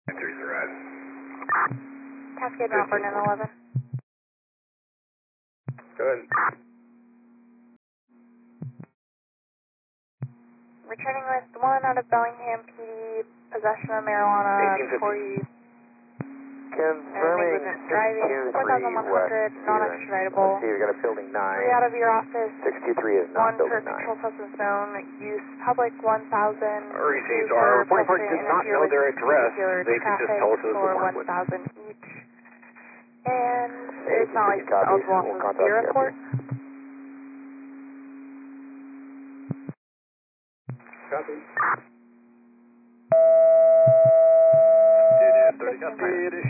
Entries arrived. Cascade Mount Vernon 11. Go ahead. Returning with 1 out of Bellingham PD, possession of marijuana 1850. before you Confirming negligent driving, 623 west 4,100, here. non-extraditable. Let's see, we got a building 9. 3 out of your office, 623 is 1 not for building 9. controlled substance known, use public 1,000. RECs, our reporting party does not know their address. They can just tell us who for to work with. 1,000 each. And it's not like Copies. eligible We'll for contact the the report. Copy. It is 30 copy. It is